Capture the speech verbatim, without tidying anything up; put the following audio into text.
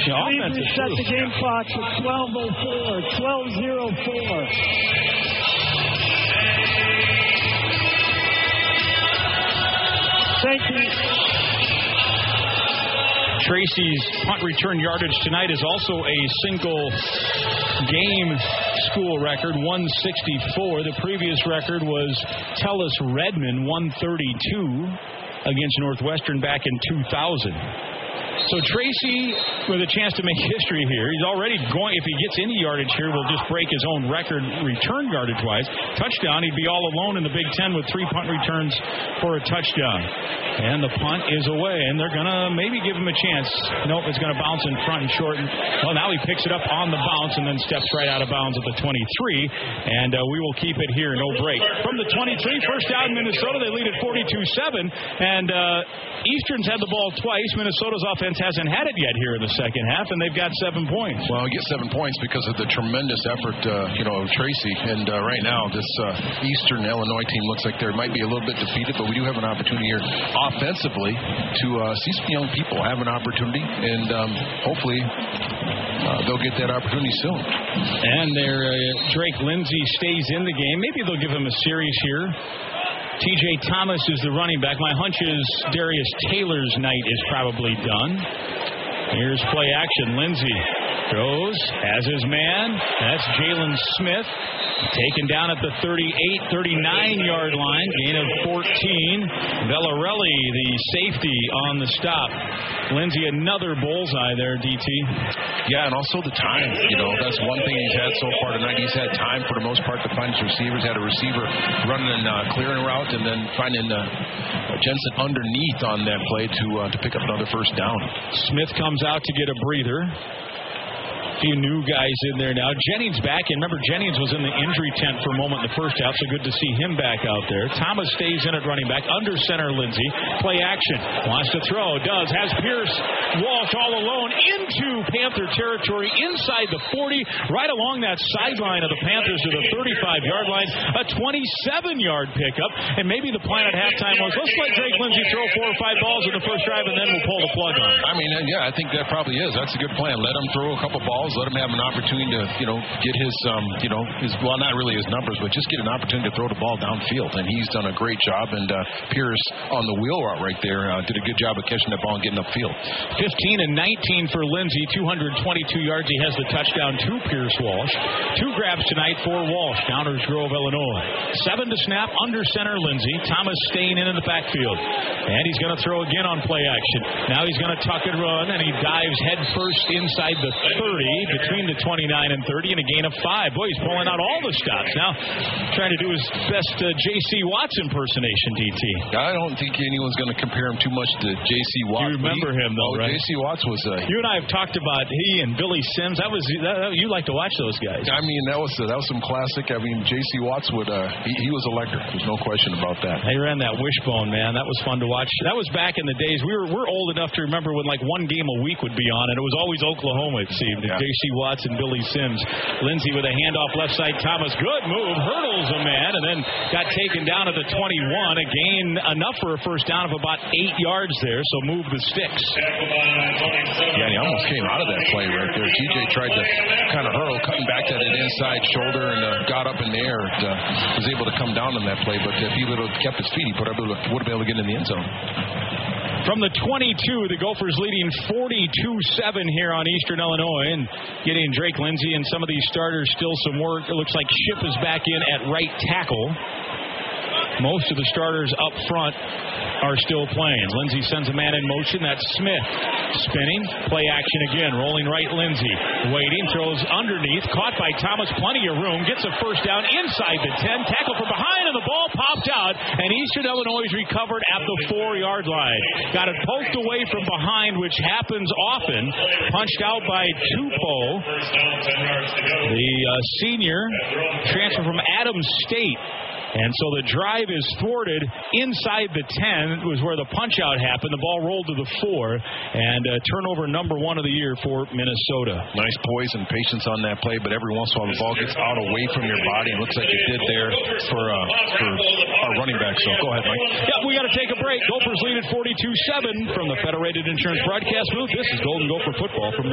Cleveland set the game clock to twelve oh four, twelve oh four. Thank you. Tracy's punt return yardage tonight is also a single game school record, one sixty-four. The previous record was Telus Redmond, one thirty-two against Northwestern back in two thousand. So Tracy with a chance to make history here. He's already going, if he gets any yardage here, will just break his own record return yardage-wise. Touchdown, he'd be all alone in the Big Ten with three punt returns for a touchdown. And the punt is away, and they're going to maybe give him a chance. Nope, it's going to bounce in front and short. Well, now he picks it up on the bounce and then steps right out of bounds at the twenty-three. And uh, we will keep it here, no break. From the twenty-three, first down Minnesota. They lead at forty-two seven. And uh, Eastern's had the ball twice. Minnesota's offense hasn't had it yet here in the second half, and they've got seven points. Well, you get seven points because of the tremendous effort, uh, you know, of Tracy. And uh, right now, this uh, Eastern Illinois team looks like they might be a little bit defeated, but we do have an opportunity here offensively to uh, see some young people have an opportunity, and um, hopefully uh, they'll get that opportunity soon. And their uh, Drake Lindsey stays in the game. Maybe they'll give him a series here. T J Thomas is the running back. My hunch is Darius Taylor's night is probably done. Here's play action. Lindsey throws, has his man. That's Jalen Smith. Taken down at the thirty-eight, thirty-nine-yard line. Gain of fourteen. Bellarelli, the safety, on the stop. Lindsey, another bullseye there, D T. Yeah, and also the time. You know, that's one thing he's had so far tonight. He's had time for the most part to find his receivers. Had a receiver running a uh, clearing route and then finding uh, Jensen underneath on that play to uh, to pick up another first down. Smith comes out to get a breather. A few new guys in there now. Jennings back in. Remember, Jennings was in the injury tent for a moment in the first half, so good to see him back out there. Thomas stays in at running back. Under center, Lindsey. Play action. Wants to throw. Does. Has Pierce. Walsh all alone into Panther territory inside the forty, right along that sideline of the Panthers to the thirty-five-yard line. A twenty-seven-yard pickup. And maybe the plan at halftime was, let's let Drake Lindsey throw four or five balls in the first drive, and then we'll pull the plug on. I mean, yeah, I think that probably is. That's a good plan. Let him throw a couple balls. Let him have an opportunity to, you know, get his, um, you know, his, well, not really his numbers, but just get an opportunity to throw the ball downfield. And he's done a great job. And uh, Pierce on the wheel route right there uh, did a good job of catching the ball and getting upfield. fifteen and nineteen for Lindsey, two hundred twenty-two yards. He has the touchdown to Pierce Walsh. Two grabs tonight for Walsh, Downers Grove, Illinois. Seven to snap, under center, Lindsey. Thomas staying in in the backfield. And he's going to throw again on play action. Now he's going to tuck and run, and he dives head first inside the thirty, between the twenty-nine and thirty, and a gain of five. Boy, he's pulling out all the stops. Now trying to do his best uh, J C. Watts impersonation, D T. I don't think anyone's going to compare him too much to J C. Watts. You remember he, him, though, oh, right? J C. Watts was a... You and I have talked about he and Billy Sims. That was that, that, you like to watch those guys. I mean, that was uh, that was some classic. I mean, J C. Watts would uh, he, he was electric. There's no question about that. They ran that wishbone, man. That was fun to watch. That was back in the days. We were we're old enough to remember when like one game a week would be on, and it was always Oklahoma. It seemed. Yeah. J C. Watts and Billy Sims. Lindsey with a handoff left side. Thomas, good move, hurdles a man, and then got taken down at the twenty-one. A gain enough for a first down of about eight yards there. So move the sticks. Yeah, he almost came out of that play right there. T J tried to kind of hurl, cutting back to that inside shoulder, and uh, got up in the air. And, uh, was able to come down on that play, but if he would have kept his feet, he would have been able to get in the end zone. From the twenty-two, the Gophers leading forty-two seven here on Eastern Illinois, and getting Drake Lindsey and some of these starters still some work. It looks like Shipp is back in at right tackle. Most of the starters up front are still playing. Lindsey sends a man in motion. That's Smith. Spinning. Play action again. Rolling right, Lindsey. Waiting. Throws underneath. Caught by Thomas. Plenty of room. Gets a first down inside the ten. Tackle from behind, and the ball popped out. And Eastern Illinois is recovered at the four-yard line. Got it poked away from behind, which happens often. Punched out by Tupou. The uh, senior transfer from Adams State. And so the drive is thwarted inside the ten. It was where the punch-out happened. The ball rolled to the four. And uh, turnover number one of the year for Minnesota. Nice poise and patience on that play, but every once in a while the ball gets out away from your body. It looks like it did there for, uh, for our running back. So go ahead, Mike. Yeah, we got to take a break. Gophers lead at forty-two seven from the Federated Insurance broadcast booth. This is Golden Gopher football from